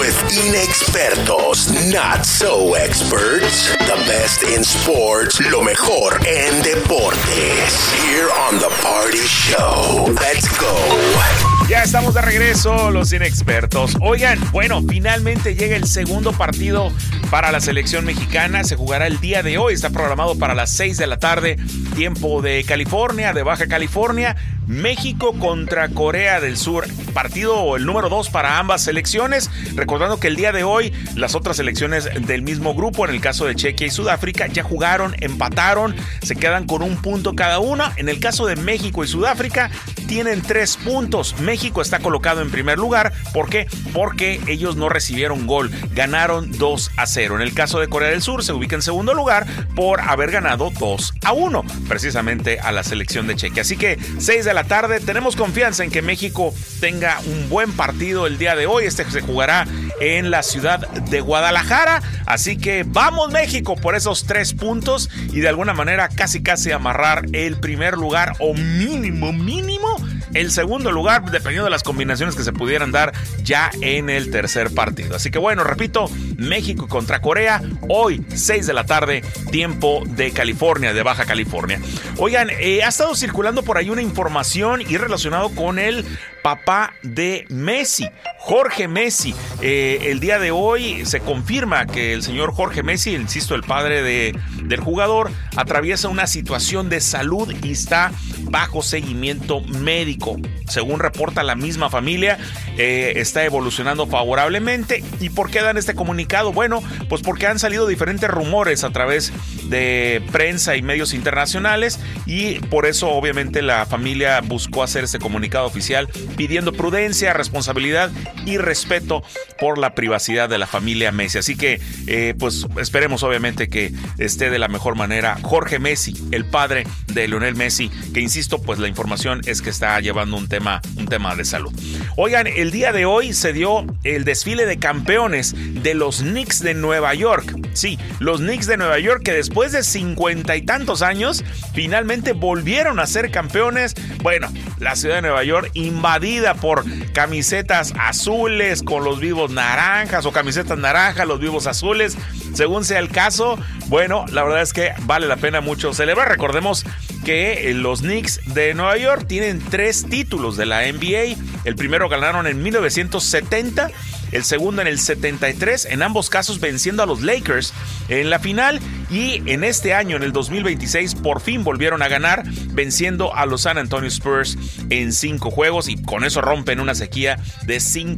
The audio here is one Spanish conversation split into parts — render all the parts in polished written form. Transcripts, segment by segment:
with inexpertos, not so experts. The best in sports, lo mejor en deportes. Here on The Party Show. Let's go. Ya estamos de regreso, los inexpertos. Oigan, bueno, finalmente llega el segundo partido para la selección mexicana. Se jugará el día de hoy. Está programado para las 6 de la tarde, tiempo de California, de Baja California. México contra Corea del Sur. Partido el número 2 para ambas selecciones. Recordando que el día de hoy las otras selecciones del mismo grupo, en el caso de Chequia y Sudáfrica, ya jugaron, empataron, se quedan con un punto cada una. En el caso de México y Sudáfrica, tienen 3 puntos. México está colocado en primer lugar. ¿Por qué? Porque ellos no recibieron gol. Ganaron 2-0. En el caso de Corea del Sur, se ubica en segundo lugar por haber ganado 2-1, precisamente a la selección de Chequia. Así que 6 de la tarde, tenemos confianza en que México tenga un buen partido el día de hoy. Este se jugará en la ciudad de Guadalajara. Así que vamos México por esos 3 puntos y de alguna manera casi amarrar el primer lugar o mínimo el segundo lugar, dependiendo de las combinaciones que se pudieran dar ya en el tercer partido. Así que bueno, repito, México contra Corea, hoy 6 de la tarde, tiempo de California, de Baja California. Oigan, ha estado circulando por ahí una información y relacionado con el papá de Messi, Jorge Messi. El día de hoy se confirma que el señor Jorge Messi, insisto, el padre del jugador, atraviesa una situación de salud y está bajo seguimiento médico. Según reporta la misma familia, está evolucionando favorablemente. ¿Y por qué dan este comunicado? Bueno, pues porque han salido diferentes rumores a través de prensa y medios internacionales y por eso obviamente la familia buscó hacer este comunicado oficial pidiendo prudencia, responsabilidad y respeto por la privacidad de la familia Messi. Así que pues esperemos obviamente que esté de la mejor manera Jorge Messi, el padre de Lionel Messi, que insisto, pues la información es que está llevando un tema de salud. Oigan, el día de hoy se dio el desfile de campeones de los Knicks de Nueva York. Sí, los Knicks de Nueva York, que después de 50 y tantos años finalmente volvieron a ser campeones. Bueno, la ciudad de Nueva York invadida por camisetas azules con los vivos naranjas o camisetas naranjas, los vivos azules, según sea el caso. Bueno, la verdad es que vale la pena mucho celebrar. Recordemos que los Knicks de Nueva York tienen 3 títulos de la NBA. El primero ganaron en 1970, el segundo en el 73, en ambos casos venciendo a los Lakers en la final, y en este año, en el 2026, por fin volvieron a ganar, venciendo a los San Antonio Spurs en 5 juegos, y con eso rompen una sequía de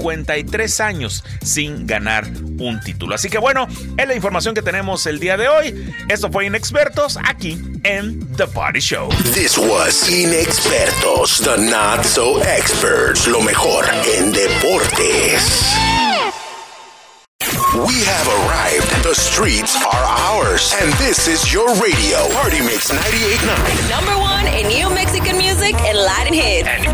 53 años sin ganar un título. Así que bueno, es la información que tenemos el día de hoy. Esto fue Inexpertos, aquí en The Party Show. This was Inexpertos, the not so experts, lo mejor en deportes. We have arrived. The streets are ours. And this is your radio. Party Mix 98.9. Number 1 in new Mexican music and Latin hits. And